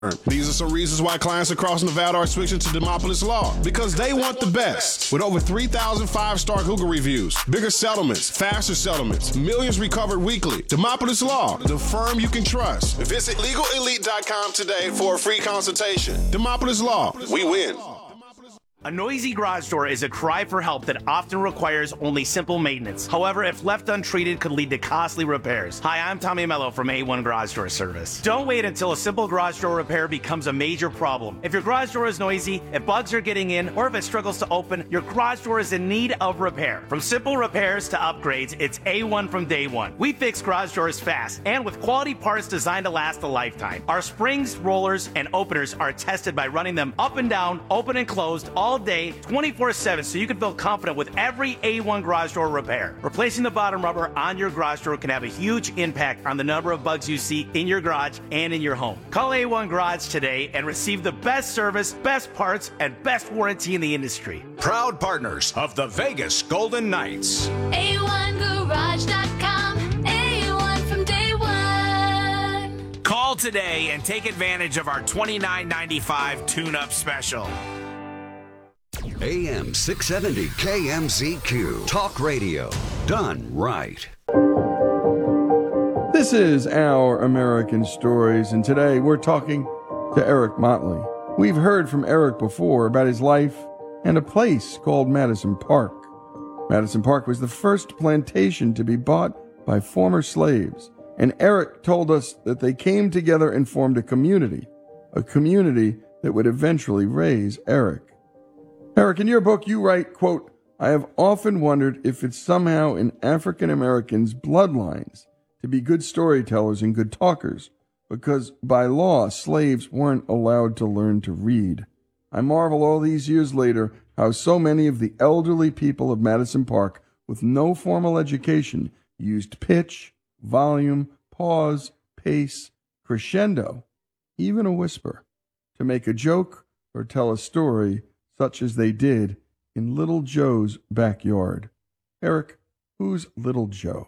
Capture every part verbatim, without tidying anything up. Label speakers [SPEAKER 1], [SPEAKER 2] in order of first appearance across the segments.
[SPEAKER 1] These are some reasons why clients across Nevada are switching to Demopolis Law. Because they want the best. With over three thousand five-star Google reviews, bigger settlements, faster settlements, millions recovered weekly. Demopolis Law, the firm you can trust. Visit legal elite dot com today for a free consultation. Demopolis Law, we win.
[SPEAKER 2] A noisy garage door is a cry for help that often requires only simple maintenance. However, if left untreated, could lead to costly repairs. Hi, I'm Tommy Mello from A one Garage Door Service. Don't wait until a simple garage door repair becomes a major problem. If your garage door is noisy, if bugs are getting in, or if it struggles to open, your garage door is in need of repair. From simple repairs to upgrades, it's A one from day one. We fix garage doors fast and with quality parts designed to last a lifetime. Our springs, rollers, and openers are tested by running them up and down, open and closed, all all day, twenty-four seven, so you can feel confident with every A one garage door repair. Replacing the bottom rubber on your garage door can have a huge impact on the number of bugs you see in your garage and in your home. Call A one Garage today and receive the best service, best parts, and best warranty in the industry.
[SPEAKER 3] Proud partners of the Vegas Golden Knights.
[SPEAKER 4] A one garage dot com, A one from day one.
[SPEAKER 5] Call today and take advantage of our twenty-nine ninety-five tune-up special.
[SPEAKER 6] A M six seventy K M Z Q. Talk radio. Done right.
[SPEAKER 7] This is Our American Stories, and today we're talking to Eric Motley. We've heard from Eric before about his life and a place called Madison Park. Madison Park was the first plantation to be bought by former slaves, and Eric told us that they came together and formed a community, a community that would eventually raise Eric. Eric, in your book, you write, quote, I have often wondered if it's somehow in African Americans' bloodlines to be good storytellers and good talkers, because by law, slaves weren't allowed to learn to read. I marvel all these years later how so many of the elderly people of Madison Park with no formal education used pitch, volume, pause, pace, crescendo, even a whisper, to make a joke or tell a story such as they did in Little Joe's backyard. Eric, who's Little Joe?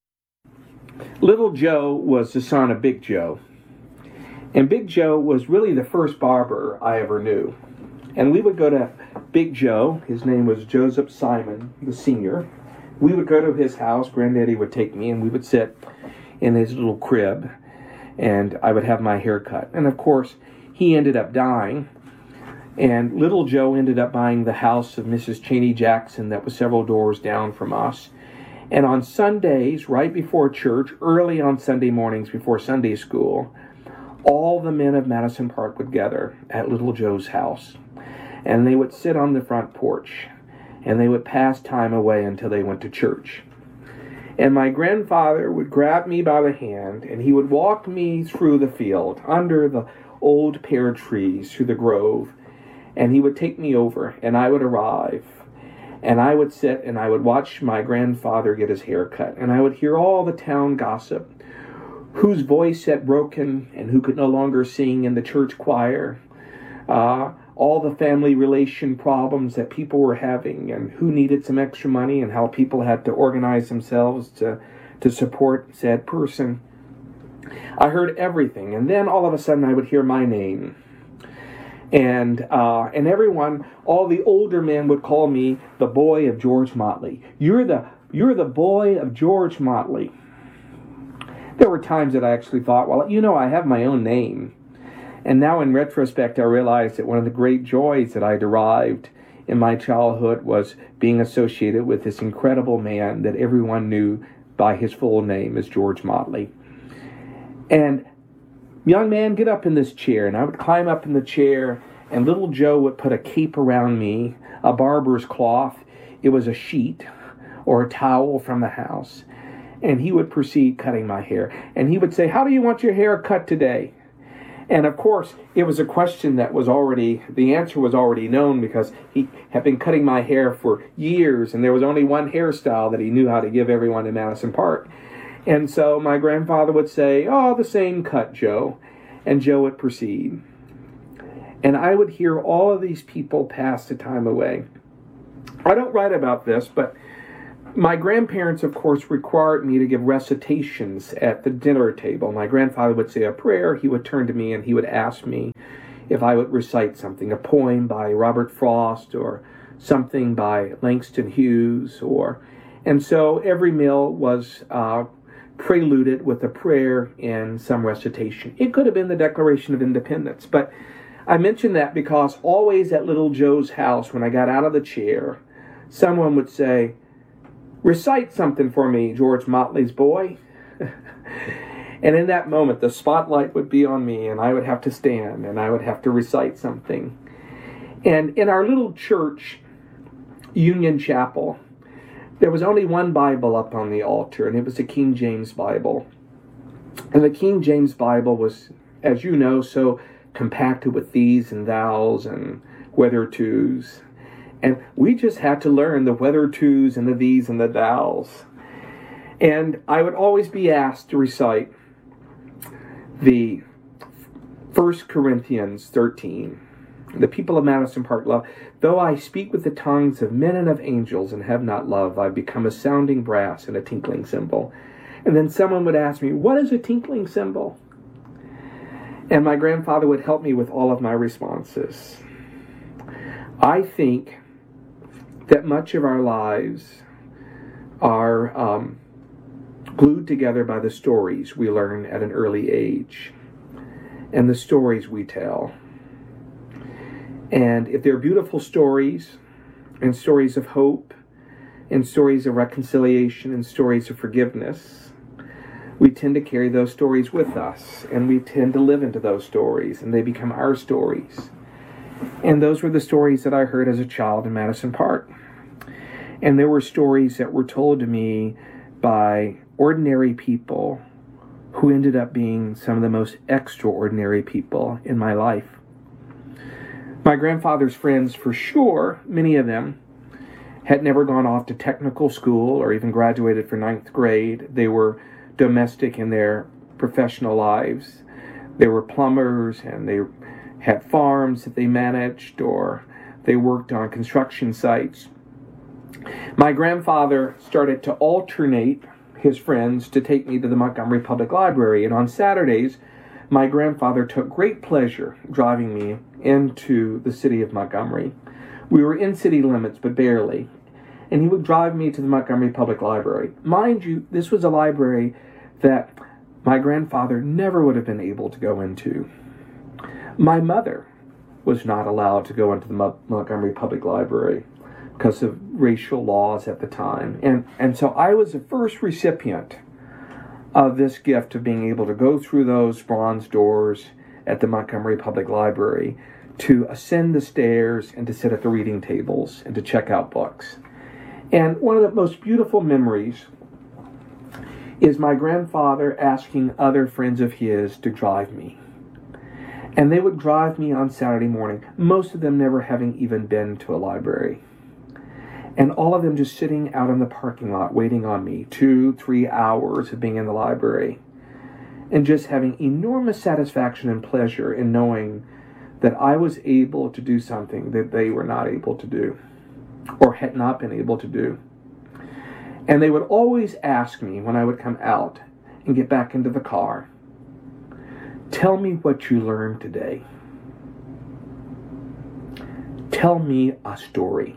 [SPEAKER 8] Little Joe was the son of Big Joe. And Big Joe was really the first barber I ever knew. And we would go to Big Joe. His name was Joseph Simon, the senior. We would go to his house. Granddaddy would take me, and we would sit in his little crib, and I would have my hair cut. And, of course, he ended up dying. And Little Joe ended up buying the house of Missus Cheney Jackson that was several doors down from us. And on Sundays, right before church, early on Sunday mornings before Sunday school, all the men of Madison Park would gather at Little Joe's house. And they would sit on the front porch, and they would pass time away until they went to church. And my grandfather would grab me by the hand, and he would walk me through the field, under the old pear trees, through the grove. And he would take me over, and I would arrive, and I would sit, and I would watch my grandfather get his hair cut, and I would hear all the town gossip, whose voice had broken, and who could no longer sing in the church choir, uh, all the family relation problems that people were having, and who needed some extra money, and how people had to organize themselves to, to support said person. I heard everything, and then all of a sudden I would hear my name. And uh, and everyone, all the older men would call me the boy of George Motley. You're the you're the boy of George Motley. There were times that I actually thought, well, you know, I have my own name. And now in retrospect, I realized that one of the great joys that I derived in my childhood was being associated with this incredible man that everyone knew by his full name as George Motley. And young man, get up in this chair. And I would climb up in the chair, and Little Joe would put a cape around me, a barber's cloth. It was a sheet or a towel from the house. And he would proceed cutting my hair. And he would say, how do you want your hair cut today? And of course, it was a question that was already, the answer was already known, because he had been cutting my hair for years, and there was only one hairstyle that he knew how to give everyone in Madison Park. And so my grandfather would say, oh, the same cut, Joe. And Joe would proceed. And I would hear all of these people pass the time away. I don't write about this, but My grandparents, of course, required me to give recitations at the dinner table. My grandfather would say a prayer, he would turn to me and he would ask me if I would recite something, a poem by Robert Frost or something by Langston Hughes, or, and so every meal was uh, preluded with a prayer and some recitation. It could have been the Declaration of Independence, but I mention that because always at little Joe's house, when I got out of the chair, someone would say, "Recite something for me, George Motley's boy." And in that moment, the spotlight would be on me, and I would have to stand, and I would have to recite something. And in our little church, Union Chapel, there was only one Bible up on the altar, and it was the King James Bible. And the King James Bible was, as you know, so compacted with these and thous and whether tos. And we just had to learn the whether tos and the these and the thous. And I would always be asked to recite the First Corinthians thirteen. The people of Madison Park love, though I speak with the tongues of men and of angels and have not love, I become a sounding brass and a tinkling cymbal. And then someone would ask me, what is a tinkling cymbal? And my grandfather would help me with all of my responses. I think that much of our lives are um, glued together by the stories we learn at an early age and the stories we tell. And if they're beautiful stories and stories of hope and stories of reconciliation and stories of forgiveness, we tend to carry those stories with us, and we tend to live into those stories, and they become our stories. And those were the stories that I heard as a child in Madison Park. And there were stories that were told to me by ordinary people who ended up being some of the most extraordinary people in my life. My grandfather's friends, for sure, many of them, had never gone off to technical school or even graduated for ninth grade. They were domestic in their professional lives. They were plumbers, and they had farms that they managed, or they worked on construction sites. My grandfather started to alternate his friends to take me to the Montgomery Public Library, and on Saturdays, my grandfather took great pleasure driving me into the city of Montgomery. We were in city limits, but barely. And he would drive me to the Montgomery Public Library. Mind you, this was a library that my grandfather never would have been able to go into. My mother was not allowed to go into the Mo- Montgomery Public Library because of racial laws at the time. And, and so I was the first recipient of this gift of being able to go through those bronze doors at the Montgomery Public Library, to ascend the stairs and to sit at the reading tables and to check out books. And one of the most beautiful memories is my grandfather asking other friends of his to drive me. And they would drive me on Saturday morning, most of them never having even been to a library. And all of them just sitting out in the parking lot waiting on me, two, three hours of being in the library, and just having enormous satisfaction and pleasure in knowing that I was able to do something that they were not able to do, or had not been able to do. And they would always ask me when I would come out and get back into the car, tell me what you learned today. Tell me a story.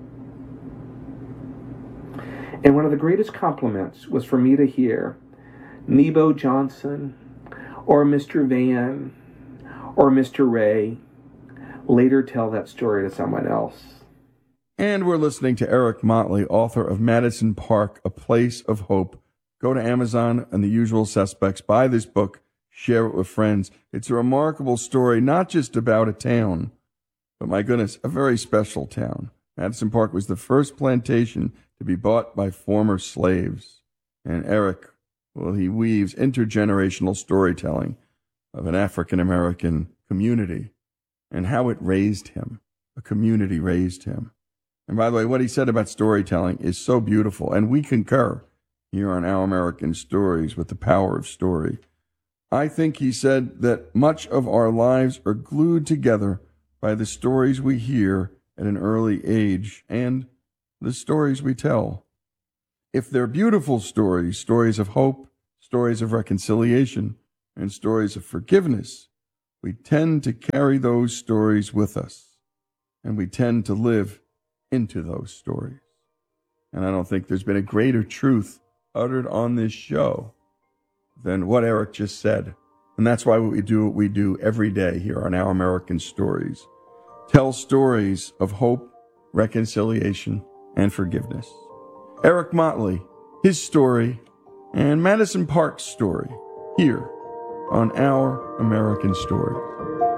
[SPEAKER 8] And one of the greatest compliments was for me to hear Nebo Johnson or Mister Van or Mister Ray later tell that story to someone else.
[SPEAKER 7] And we're listening to Eric Motley, author of Madison Park, A Place of Hope. Go to Amazon and the usual suspects. Buy this book. Share it with friends. It's a remarkable story, not just about a town, but my goodness, a very special town. Madison Park was the first plantation to be bought by former slaves. And Eric, well, he weaves intergenerational storytelling of an African-American community and how it raised him. A community raised him. And by the way, what he said about storytelling is so beautiful, and we concur here on Our American Stories with the power of story. I think he said that much of our lives are glued together by the stories we hear at an early age and the stories we tell. if they're beautiful stories, stories of hope, stories of reconciliation, and stories of forgiveness, we tend to carry those stories with us, and we tend to live into those stories. And I don't think there's been a greater truth uttered on this show than what Eric just said. And that's why we do what we do every day here on Our American Stories. Tell stories of hope, reconciliation, and forgiveness. Eric Motley, his story, and Madison Park's story, here on Our American Stories.